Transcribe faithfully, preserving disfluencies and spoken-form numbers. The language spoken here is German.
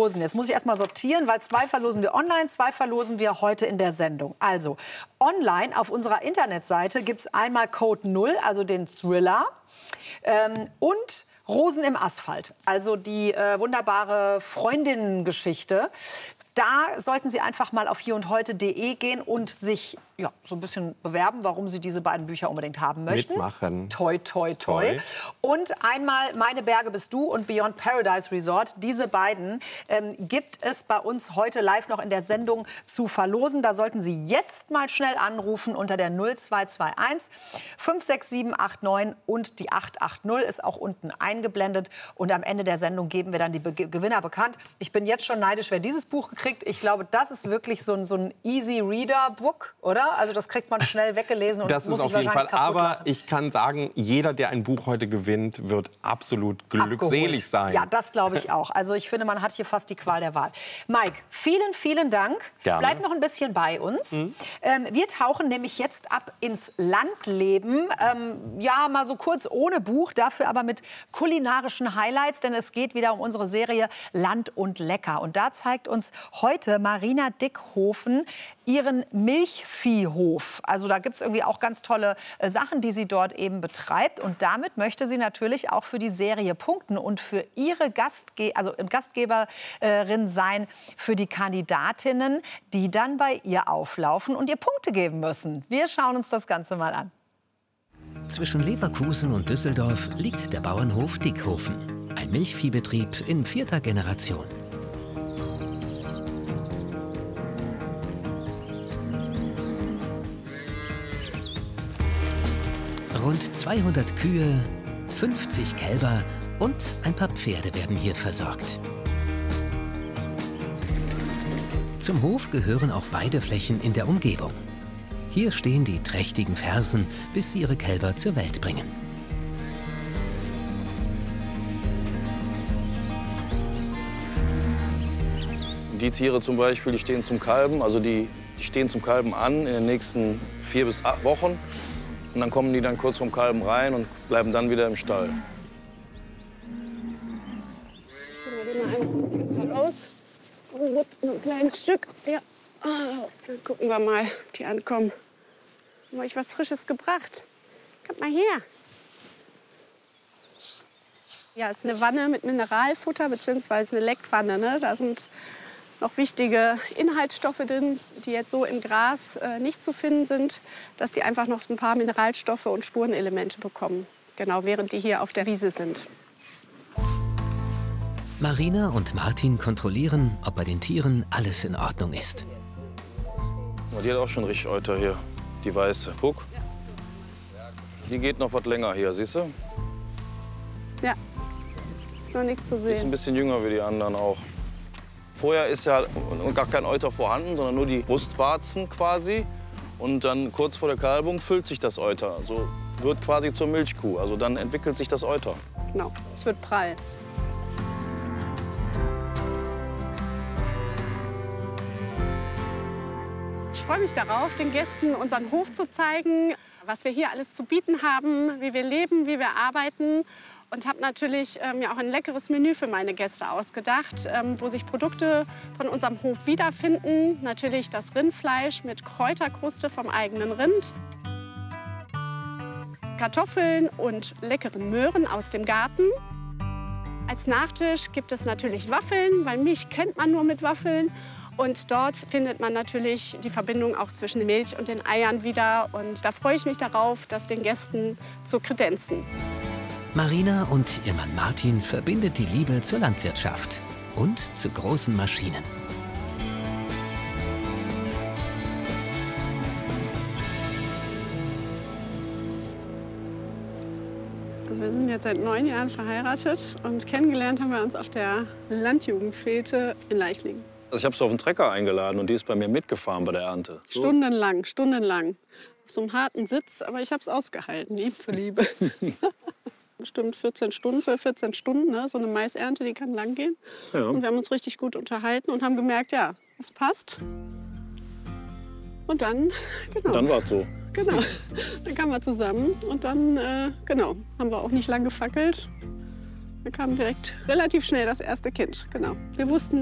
verlosen. Jetzt muss ich erst mal sortieren, weil zwei verlosen wir online, zwei verlosen wir heute in der Sendung. Also, online auf unserer Internetseite gibt es einmal Code null, also den Thriller, ähm, und Rosen im Asphalt, also die äh, wunderbare Freundinnengeschichte. Da sollten Sie einfach mal auf hier und heute punkt de gehen und sich ja, so ein bisschen bewerben, warum Sie diese beiden Bücher unbedingt haben möchten. Mitmachen. Toi, toi, toi. toi. Und einmal Meine Berge bist du und Beyond Paradise Resort. Diese beiden ähm, gibt es bei uns heute live noch in der Sendung zu verlosen. Da sollten Sie jetzt mal schnell anrufen unter der null zwei zwei eins fünf sechs sieben acht neun und die acht acht null ist auch unten eingeblendet. Und am Ende der Sendung geben wir dann die Be Gewinner bekannt. Ich bin jetzt schon neidisch, wer dieses Buch gekriegt. Ich glaube, das ist wirklich so ein, so ein Easy-Reader-Book, oder? Also das kriegt man schnell weggelesen und das muss ist auf sich jeden Fall. wahrscheinlich kaputt Aber machen. ich kann sagen, jeder, der ein Buch heute gewinnt, wird absolut glückselig Abgeholt. sein. Ja, das glaube ich auch. Also ich finde, man hat hier fast die Qual der Wahl. Mike, vielen, vielen Dank. Gerne. Bleib noch ein bisschen bei uns. Mhm. Ähm, wir tauchen nämlich jetzt ab ins Landleben. Ähm, ja, mal so kurz ohne Buch, dafür aber mit kulinarischen Highlights, denn es geht wieder um unsere Serie Land und Lecker. Und da zeigt uns heute Marina Dickhofen ihren Milchviehhof. Also da gibt es irgendwie auch ganz tolle äh, Sachen, die sie dort eben betreibt. Und damit möchte sie natürlich auch für die Serie punkten und für ihre Gastge also Gastgeberin sein für die Kandidatinnen, die dann bei ihr auflaufen und ihr Punkte geben müssen. Wir schauen uns das Ganze mal an. Zwischen Leverkusen und Düsseldorf liegt der Bauernhof Dickhofen. Ein Milchviehbetrieb in vierter Generation. Rund zweihundert Kühe, fünfzig Kälber und ein paar Pferde werden hier versorgt. Zum Hof gehören auch Weideflächen in der Umgebung. Hier stehen die trächtigen Fersen, bis sie ihre Kälber zur Welt bringen. Die Tiere zum Beispiel, die stehen zum Kalben, also die stehen zum Kalben an in den nächsten vier bis acht Wochen. Und dann kommen die dann kurz vom Kalben rein und bleiben dann wieder im Stall. Ziehen wir die mal ein bisschen raus. Noch ein kleines Stück. Ja. Dann gucken wir mal, ob die ankommen. Haben wir euch was Frisches gebracht? Kommt mal her. Ja, ist eine Wanne mit Mineralfutter bzw. eine Leckwanne. Ne? Da sind noch wichtige Inhaltsstoffe drin, die jetzt so im Gras äh, nicht zu finden sind, dass die einfach noch ein paar Mineralstoffe und Spurenelemente bekommen. Genau, während die hier auf der Wiese sind. Marina und Martin kontrollieren, ob bei den Tieren alles in Ordnung ist. Die hat auch schon richtig Euter hier, die weiße. Guck. Die geht noch was länger hier, siehst du? Ja, ist noch nichts zu Die ist ein sehen. bisschen jünger wie die anderen auch. Vorher ist ja gar kein Euter vorhanden, sondern nur die Brustwarzen quasi. Und dann kurz vor der Kalbung füllt sich das Euter. Also wird quasi zur Milchkuh. Also dann entwickelt sich das Euter. Genau, es wird prall. Ich freue mich darauf, den Gästen unseren Hof zu zeigen, was wir hier alles zu bieten haben, wie wir leben, wie wir arbeiten. Und habe natürlich ähm, ja auch ein leckeres Menü für meine Gäste ausgedacht, ähm, wo sich Produkte von unserem Hof wiederfinden. Natürlich das Rindfleisch mit Kräuterkruste vom eigenen Rind. Kartoffeln und leckeren Möhren aus dem Garten. Als Nachtisch gibt es natürlich Waffeln, weil Milch kennt man nur mit Waffeln. Und dort findet man natürlich die Verbindung auch zwischen der Milch und den Eiern wieder. Und da freue ich mich darauf, das den Gästen zu kredenzen. Marina und ihr Mann Martin verbindet die Liebe zur Landwirtschaft und zu großen Maschinen. Also wir sind jetzt seit neun Jahren verheiratet und kennengelernt haben wir uns auf der Landjugendfete in Leichlingen. Also ich habe sie auf den Trecker eingeladen und die ist bei mir mitgefahren bei der Ernte. So. Stundenlang, stundenlang. Auf so einem harten Sitz, aber ich habe es ausgehalten, ihm zuliebe. Bestimmt vierzehn Stunden, zwölf, vierzehn Stunden, ne? So eine Maisernte, die kann lang gehen. Ja. Und wir haben uns richtig gut unterhalten und haben gemerkt, ja, es passt. Und dann, genau. Und dann war es so. Genau, dann kamen wir zusammen und dann, äh, genau, haben wir auch nicht lang gefackelt. Dann kam direkt relativ schnell das erste Kind, genau. Wir wussten